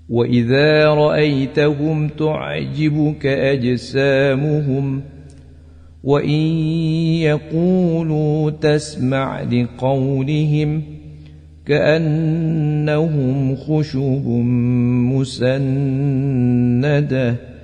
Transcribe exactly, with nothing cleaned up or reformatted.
وإذا رأيتهم تعجبك أجسامهم وإن يقولوا تسمع لقولهم كأنهم خشب مسندة